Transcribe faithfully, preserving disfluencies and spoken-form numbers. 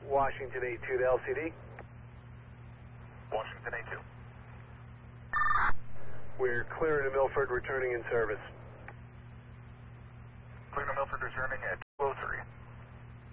Washington eight two to L C D. Washington eight two. We're clearing to Milford, returning in service. Clear to Milford, returning at